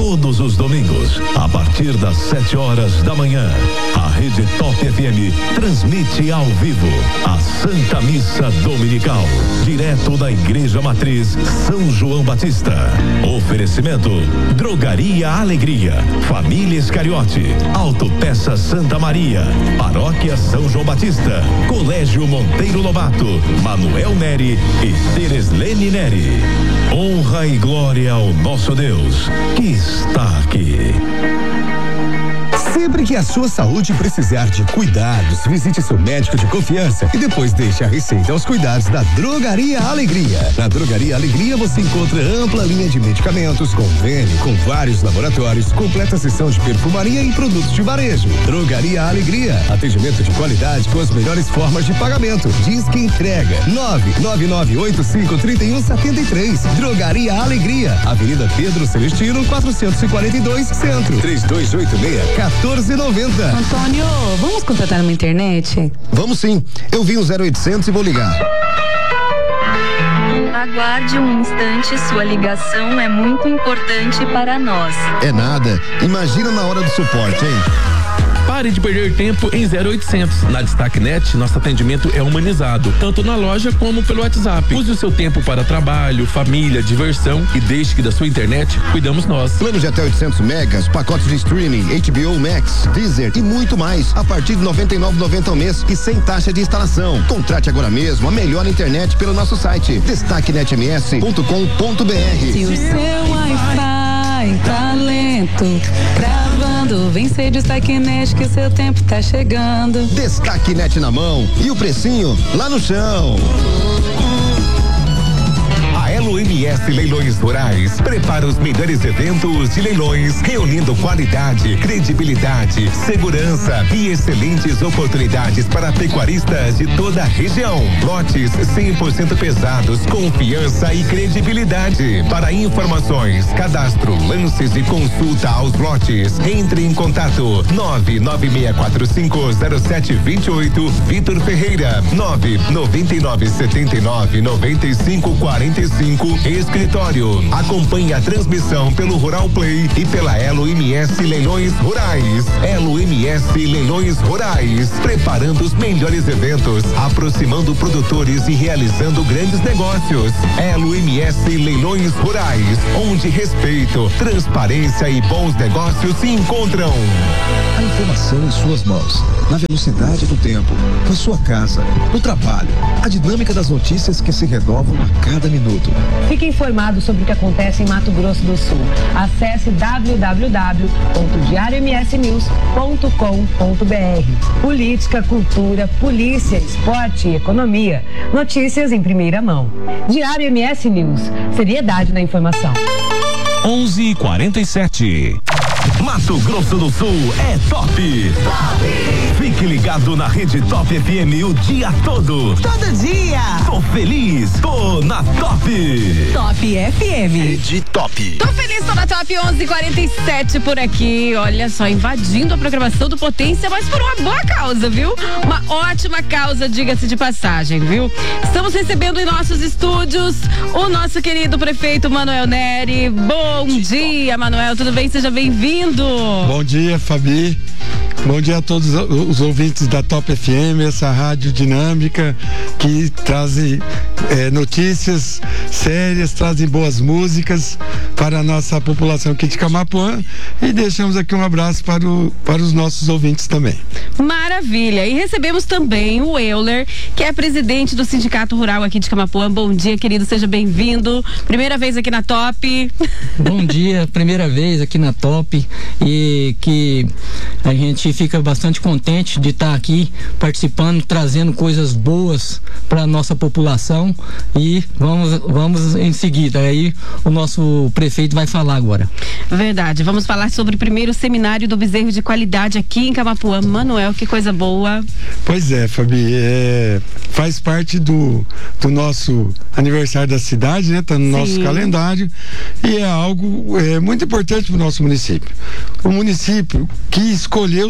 Todos os domingos, a partir das 7 horas da manhã, a Rede Top FM transmite ao vivo a Santa Missa Dominical, direto da Igreja Matriz São João Batista. Oferecimento: Drogaria Alegria, Família Iscariote, Autopeça Santa Maria, Paróquia São João Batista, Colégio Monteiro Lobato, Manuel Neri e Tereslene Neri. Honra e glória ao nosso Deus, que está aqui. Sempre que a sua saúde precisar de cuidados, visite seu médico de confiança e depois deixe a receita aos cuidados da Drogaria Alegria. Na Drogaria Alegria você encontra ampla linha de medicamentos, convênio com vários laboratórios, completa seção de perfumaria e produtos de varejo. Drogaria Alegria, atendimento de qualidade com as melhores formas de pagamento. Diz que entrega 999853173. Drogaria Alegria, Avenida Pedro Celestino 442 Centro, 3286-1490. Antônio, vamos contratar uma internet? Vamos sim, eu vi o 0800 e vou ligar. Aguarde um instante, sua ligação é muito importante para nós. É nada, imagina na hora do suporte, hein? Pare de perder tempo em 0800. Na Destaque Net, nosso atendimento é humanizado, tanto na loja como pelo WhatsApp. Use o seu tempo para trabalho, família, diversão e deixe que da sua internet cuidamos nós. Planos de até 800 megas, pacotes de streaming, HBO Max, Deezer e muito mais, a partir de R$ 99,90 ao mês e sem taxa de instalação. Contrate agora mesmo a melhor internet pelo nosso site destaquenetms.com.br. Se o seu Wi-Fi tá lento, travando, vem ser Destaque Net que o seu tempo tá chegando. Destaque Net na mão e o precinho lá no chão. A LMS Leilões Rurais prepara os melhores eventos de leilões, reunindo qualidade, credibilidade, segurança e excelentes oportunidades para pecuaristas de toda a região. Lotes 100% pesados, confiança e credibilidade. Para informações, cadastro, lances e consulta aos lotes, entre em contato 996450728, Vitor Ferreira, 999799545. Escritório. Acompanhe a transmissão pelo Rural Play e pela LMS Leilões Rurais. LMS Leilões Rurais, preparando os melhores eventos, aproximando produtores e realizando grandes negócios. LMS Leilões Rurais, onde respeito, transparência e bons negócios se encontram. A informação em suas mãos, na velocidade do tempo, na sua casa, no trabalho, a dinâmica das notícias que se renovam a cada minuto. Fique informado sobre o que acontece em Mato Grosso do Sul. Acesse www.diariomsnews.com.br. Política, cultura, polícia, esporte e economia. Notícias em primeira mão. Diário MS News. Seriedade na informação. 11:47. Mato Grosso do Sul é top. Fique ligado na Rede Top FM o dia todo. Todo dia. Tô feliz, tô na Top. Top FM. Rede Top. Tô feliz, tô na Top 11:47 por aqui. Olha só, invadindo a programação do Potência, mas por uma boa causa, viu? Uma ótima causa, diga-se de passagem, viu? Estamos recebendo em nossos estúdios o nosso querido prefeito Manuel Neri. Bom dia, Manuel, tudo bem? Seja bem-vindo. Bom dia, Fabi. Bom dia a todos os ouvintes da Top FM, essa rádio dinâmica que traz notícias sérias, trazem boas músicas para a nossa população aqui de Camapuã, e deixamos aqui um abraço para os nossos ouvintes também. Maravilha! E recebemos também o Euler, que é presidente do Sindicato Rural aqui de Camapuã. Bom dia, querido, seja bem-vindo. Primeira vez aqui na Top. Bom dia, primeira vez aqui na Top, e que a gente fica bastante contente de estar aqui participando, trazendo coisas boas para a nossa população, e vamos em seguida, aí o nosso prefeito vai falar agora. Verdade, vamos falar sobre o primeiro seminário do bezerro de qualidade aqui em Camapuã. Manuel, que coisa boa. Pois é, Fabi, faz parte do nosso aniversário da cidade, né? Tá no nosso calendário, e é algo muito importante para o nosso município. O município que escolheu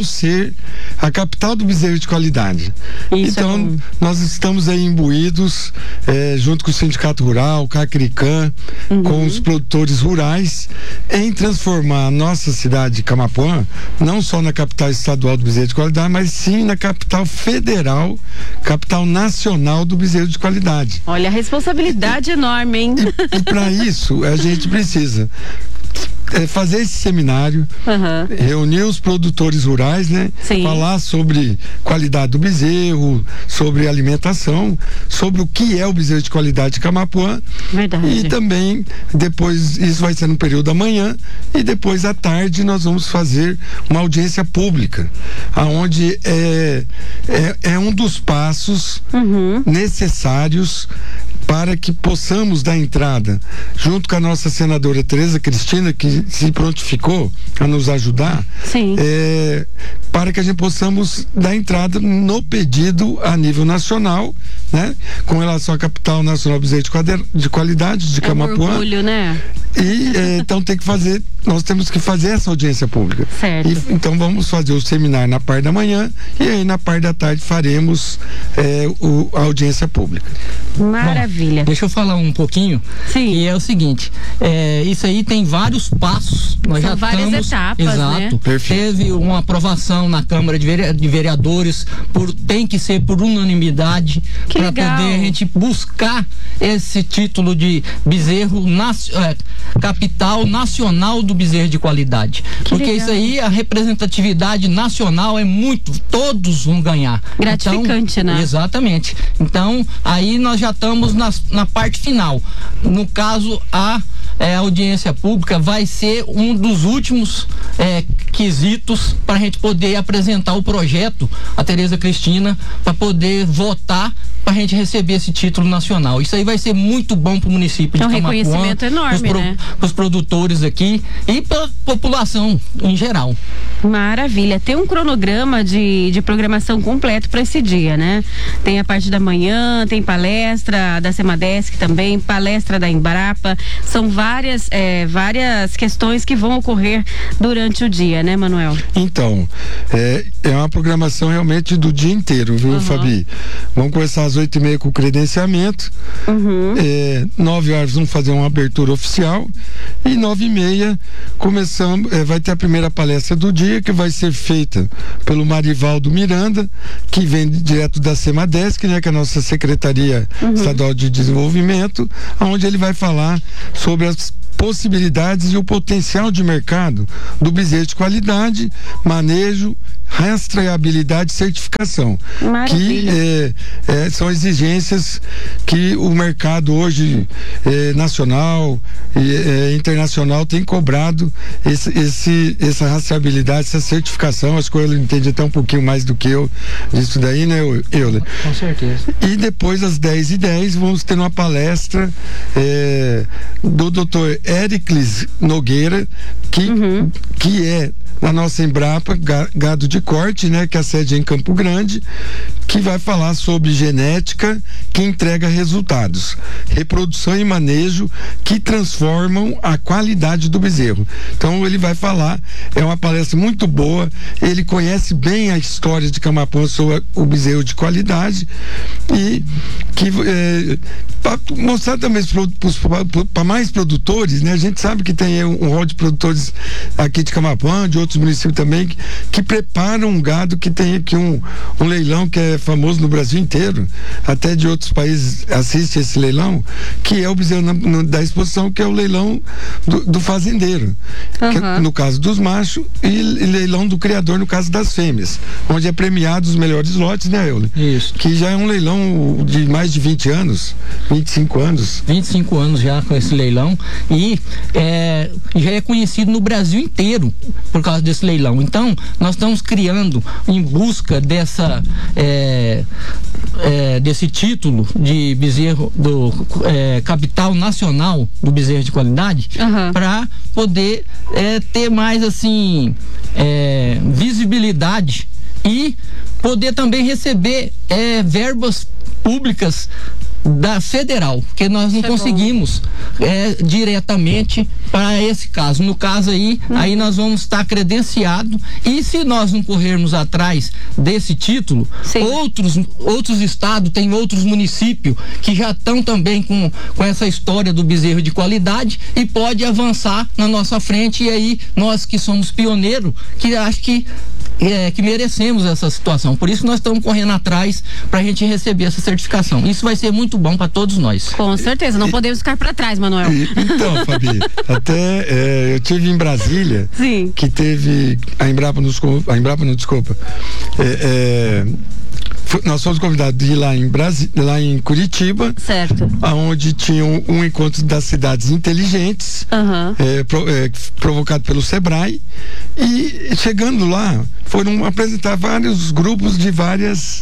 queremos ser a capital do bezerro de qualidade. Isso então, nós estamos aí imbuídos, junto com o Sindicato Rural, CACRICAM, com os produtores rurais, em transformar a nossa cidade de Camapuã, não só na capital estadual do bezerro de qualidade, mas sim na capital federal, capital nacional do bezerro de qualidade. Olha, a responsabilidade enorme, hein? E para isso, a gente precisa fazer esse seminário, reunir os produtores rurais, né? Sim. Falar sobre qualidade do bezerro, sobre alimentação, sobre o que é o bezerro de qualidade de Camapuã. Verdade. E também, depois, isso vai ser no período da manhã, e depois à tarde nós vamos fazer uma audiência pública, aonde é um dos passos necessários para que possamos dar entrada, junto com a nossa senadora Tereza Cristina, que se prontificou a nos ajudar, para que a gente possamos dar entrada no pedido a nível nacional, né, com relação à capital nacional bezerro de qualidade de Camapuã. Um orgulho, né? E então nós temos que fazer essa audiência pública. Certo. Então vamos fazer o seminário na parte da manhã e aí na parte da tarde faremos a audiência pública. Maravilha. Bom, deixa eu falar um pouquinho. Sim. Que é o seguinte, isso aí tem vários passos. Nós São já várias estamos, etapas, exato, né? Perfeito. Teve uma aprovação na Câmara de Vereadores, tem que ser por unanimidade para poder a gente buscar esse título de bezerro capital nacional do bezerro de qualidade. Porque legal. Isso aí, a representatividade nacional é todos vão ganhar. Gratificante, então, né? Exatamente. Então, aí nós já estamos na parte final. No caso, a audiência pública vai ser um dos últimos quesitos para a gente poder apresentar o projeto, a Tereza Cristina, para poder votar, para a gente receber esse título nacional. Isso aí vai ser muito bom para o município de Camapuã. É um reconhecimento enorme, né? Para os produtores aqui e para a população em geral. Maravilha. Tem um cronograma de programação completo para esse dia, né? Tem a parte da manhã, tem palestra da Semadesc também, palestra da Embrapa. São várias questões que vão ocorrer durante o dia, né, Manuel? Então, é uma programação realmente do dia inteiro, viu, Fabi? Vamos começar às 8h30 com o credenciamento. 9h vamos fazer uma abertura oficial e 9h30 começamos, vai ter a primeira palestra do dia, que vai ser feita pelo Marivaldo Miranda, que vem direto da Semadesc, né, que é a nossa Secretaria Estadual de Desenvolvimento, onde ele vai falar sobre as possibilidades e o potencial de mercado do bezerro de qualidade, manejo, rastreabilidade e certificação. Maravilha. Que são exigências que o mercado hoje nacional e internacional tem cobrado essa rastreabilidade, essa certificação. Acho que ele entende até um pouquinho mais do que eu disso daí, né, Euler? Com certeza. E depois às 10h10 vamos ter uma palestra do Dr. Éricles Nogueira, que é na nossa Embrapa, gado de corte, né, que a sede é em Campo Grande, que vai falar sobre genética que entrega resultados, reprodução e manejo que transformam a qualidade do bezerro. Então ele vai falar, é uma palestra muito boa, ele conhece bem a história de Camapuã sobre o bezerro de qualidade e que para mostrar também para mais produtores, né? A gente sabe que tem um rol de produtores aqui de Camapuã, de outros municípios também, que preparam um gado, que tem aqui um leilão que é famoso no Brasil inteiro, até de outros países assiste esse leilão, que é o bezerro da exposição, que é o leilão do fazendeiro, que, no caso dos machos, e leilão do criador no caso das fêmeas, onde é premiado os melhores lotes, né, Euler? Isso. Que já é um leilão de mais de 20 anos, 25 anos. 25 anos já com esse leilão e já é conhecido no Brasil inteiro por causa desse leilão. Então, nós estamos criando em busca desse título de bezerro do capital nacional do bezerro de qualidade, para poder ter mais assim visibilidade e poder também receber verbas públicas da federal, porque nós não conseguimos diretamente para esse caso. No caso aí nós vamos estar credenciado, e se nós não corrermos atrás desse título, outros estados, tem outros municípios que já estão também com essa história do bezerro de qualidade e pode avançar na nossa frente, e aí nós que somos pioneiros, que acho que merecemos essa situação. Por isso nós estamos correndo atrás para a gente receber essa certificação. Isso vai ser muito bom para todos nós. Com certeza, não podemos ficar para trás, Manuel. Então, Fabi, até eu tive em Brasília, que teve a Embrapa, desculpa. Nós fomos convidados de ir lá em Curitiba, certo, onde tinha um encontro das cidades inteligentes, provocado pelo Sebrae, e chegando lá foram apresentar vários grupos de vários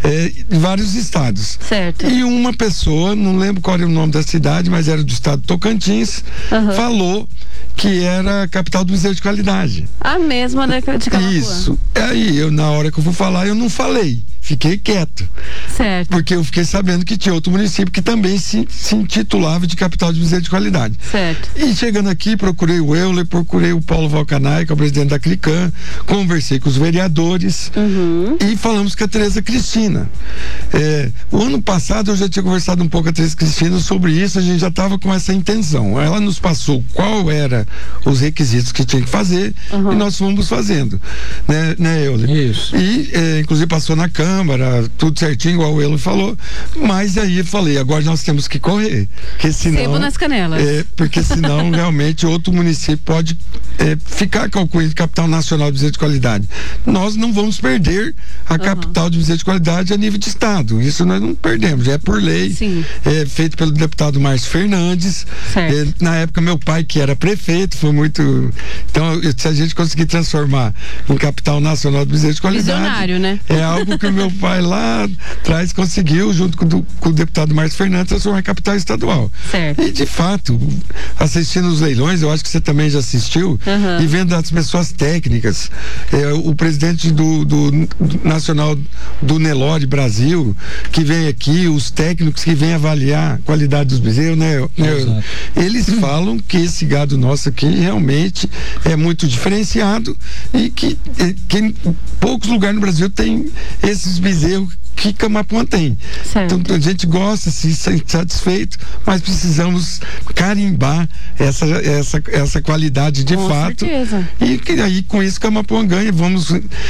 estados. Certo. E uma pessoa, não lembro qual era o nome da cidade, mas era do estado de Tocantins, falou que era a capital do bezerro de qualidade. A mesma de Camapuã. Isso. Aí na hora que eu vou falar, eu não falei. Fiquei quieto. Certo. Porque eu fiquei sabendo que tinha outro município que também se intitulava de capital de bezerro de qualidade. Certo. E chegando aqui, procurei o Euler, procurei o Paulo Valcanay, que é o presidente da CLICAM, conversei com os vereadores e falamos com a Tereza Cristina. O ano passado eu já tinha conversado um pouco com a Tereza Cristina sobre isso, a gente já estava com essa intenção. Ela nos passou qual era os requisitos que tinha que fazer e nós fomos fazendo. Né, Euler? Isso. E, inclusive, passou na Câmara, tudo certinho, igual o Euler falou, mas aí eu falei, agora nós temos que correr, porque senão... Sebo nas canelas. Porque senão realmente outro município pode ficar com o cunho de capital nacional de bezerro de qualidade. Nós não vamos perder a capital de bezerro de qualidade a nível de estado, isso nós não perdemos, já é por lei, feito pelo deputado Márcio Fernandes. Na época meu pai, que era prefeito, foi muito... Então, se a gente conseguir transformar em capital nacional de bezerro de qualidade, visionário, né? É algo que o meu pai lá atrás conseguiu, junto com o deputado Márcio Fernandes, transformar em capital estadual. Certo. E de fato, assistindo os leilões, eu acho que você também já assistiu, e vendo as pessoas técnicas, o presidente do Nacional do Nelore Brasil, que vem aqui, os técnicos que vêm avaliar a qualidade dos bezerros, né? Eles falam que esse gado nosso aqui realmente é muito diferenciado e que em poucos lugares no Brasil tem esses bezerros que Camapuã tem. Certo. Então a gente gosta, se sente satisfeito, mas precisamos carimbar essa qualidade de fato. Certeza. E aí com isso Camapuã ganha. Vamos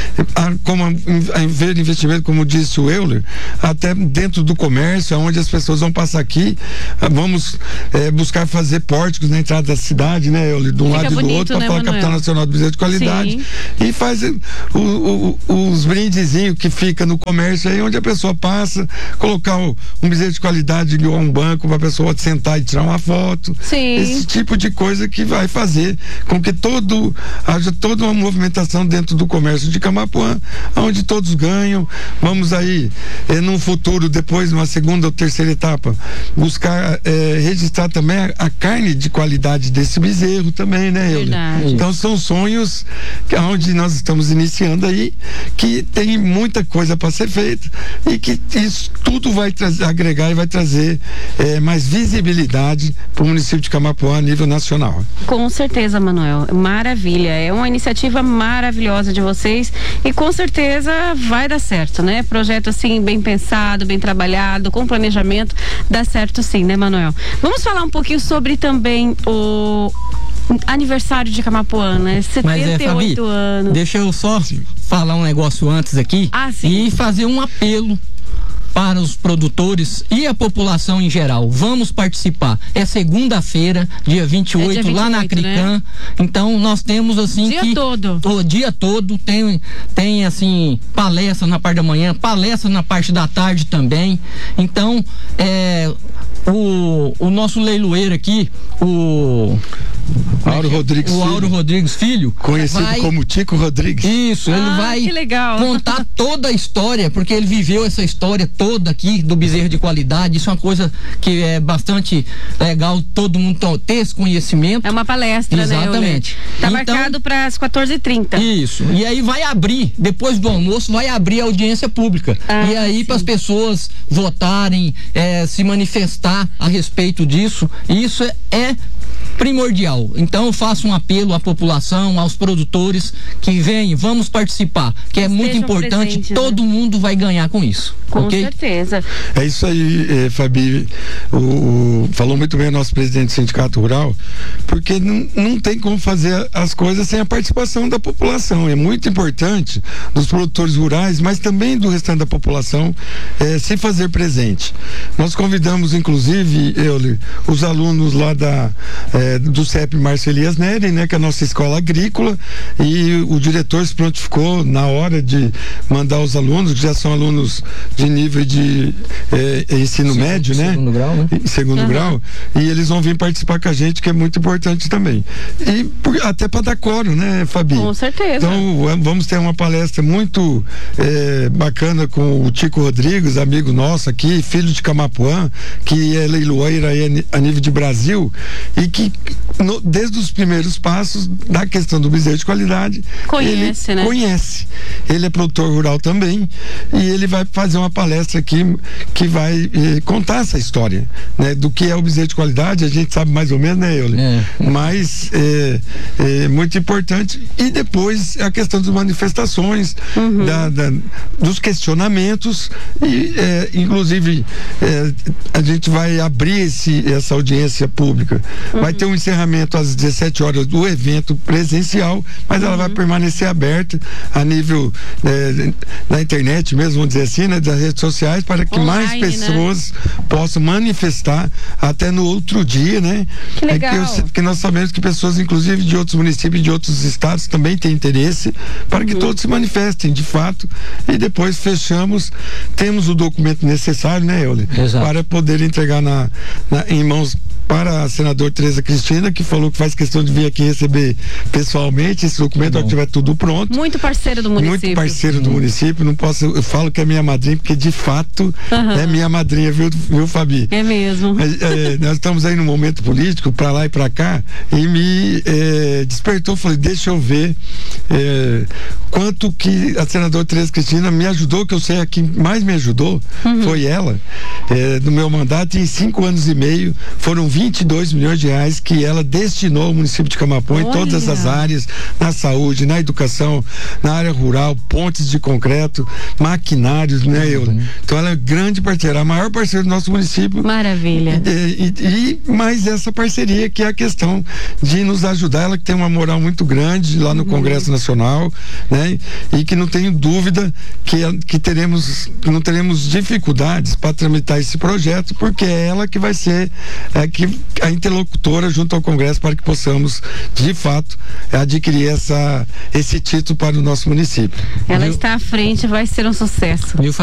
ver investimento, como disse o Euler, até dentro do comércio, onde as pessoas vão passar aqui, vamos buscar fazer pórticos na entrada da cidade, né, Euler, de um lado e do outro, para falar capital nacional do bezerro de qualidade. E faz os brindezinhos que fica no comércio aí, onde a pessoa passa, colocar um bezerro de qualidade igual a um banco para a pessoa sentar e tirar uma foto. Esse tipo de coisa que vai fazer com que haja toda uma movimentação dentro do comércio de Camapuã, onde todos ganham. Vamos aí, num futuro, depois, numa segunda ou terceira etapa, buscar registrar também a carne de qualidade desse bezerro também, né, Euler? Então são sonhos onde nós estamos iniciando aí, que tem muita coisa para ser feita e que isso tudo vai agregar e vai trazer mais visibilidade para o município de Camapuã a nível nacional. Com certeza, Manuel, maravilha, é uma iniciativa maravilhosa de vocês e com certeza vai dar certo, né? Projeto assim bem pensado, bem trabalhado, com planejamento, dá certo sim, né, Manuel? Vamos falar um pouquinho sobre também o aniversário de Camapuã, né? 78 Fabi, anos. Deixa eu só falar um negócio antes aqui e fazer um apelo para os produtores e a população em geral. Vamos participar. É segunda-feira, dia 28, dia 28 lá na CRICAM. Né? Então nós temos assim o dia todo tem assim palestra na parte da manhã, palestra na parte da tarde também. Então o nosso leiloeiro aqui, o Auro Rodrigues o Filho. Auro Rodrigues Filho. Conhecido como Tico Rodrigues. Isso, ele vai que legal. contar toda a história, porque ele viveu essa história toda aqui do bezerro de qualidade. Isso é uma coisa que é bastante legal, todo mundo ter esse conhecimento. É uma palestra, exatamente. né? Tá marcado para as 14h30. Isso. E aí vai abrir, depois do almoço, vai abrir a audiência pública. E aí para as pessoas votarem, se manifestar a respeito disso. Isso é primordial. Então eu faço um apelo à população, aos produtores que venham, vamos participar, que é muito importante, todo mundo vai ganhar com isso. Com certeza. É isso aí, Fabi. Falou muito bem o nosso presidente do Sindicato Rural, porque não tem como fazer as coisas sem a participação da população. É muito importante dos produtores rurais, mas também do restante da população se fazer presente. Nós convidamos, inclusive, os alunos lá do CEP Márcio Elias Neri, né, que é a nossa escola agrícola, e o diretor se prontificou na hora de mandar os alunos, que já são alunos de nível de ensino médio, né? Segundo grau, né? Segundo grau, e eles vão vir participar com a gente, que é muito importante também. E até para dar coro, né, Fabi? Com certeza. Então, vamos ter uma palestra muito bacana com o Tico Rodrigues, amigo nosso aqui, filho de Camapuã, que é leiloeiro aí a nível de Brasil, e que desde os primeiros passos da questão do bezerro de qualidade, conhece, né? Conhece. Ele é produtor rural também, e ele vai fazer uma palestra aqui que vai contar essa história, né? Do que é o bezerro de qualidade, a gente sabe mais ou menos, né, Euler? Mas é muito importante. E depois a questão das manifestações, dos questionamentos, e inclusive a gente vai abrir essa audiência pública. Vai ter um encerramento às 17 horas do evento presencial, mas ela vai permanecer aberta a nível da internet mesmo, vamos dizer assim, né, das redes sociais, para que online, mais pessoas possam manifestar até no outro dia, né? Que legal. Que nós sabemos que pessoas, inclusive de outros municípios, de outros estados, também têm interesse, para que todos se manifestem de fato, e depois temos o documento necessário, né, Euler? Para poder entregar em mãos para a senadora Tereza Cristina, que falou que faz questão de vir aqui receber pessoalmente esse documento, que tiver tudo pronto. Muito parceiro do município. Muito parceiro do município. Não posso, eu falo que é minha madrinha, porque de fato é minha madrinha, viu, Fabi? É mesmo. Nós estamos aí num momento político, para lá e para cá, e me despertou, falei, deixa eu ver quanto que a senadora Tereza Cristina me ajudou, que eu sei a quem mais me ajudou foi ela, no meu mandato, e em 5 anos e meio foram 22 milhões de reais que ela destinou ao município de Camapuã em todas as áreas, na saúde, na educação, na área rural, pontes de concreto, maquinários, né? Então ela é grande parceira, a maior parceira do nosso município. Maravilha. E mais essa parceria, que é a questão de nos ajudar, ela que tem uma moral muito grande lá no Congresso Nacional, né? E que não tenho dúvida que não teremos dificuldades para tramitar esse projeto, porque é ela que vai ser a interlocutora junto ao Congresso, para que possamos, de fato, adquirir esse título para o nosso município. Ela está à frente, vai ser um sucesso.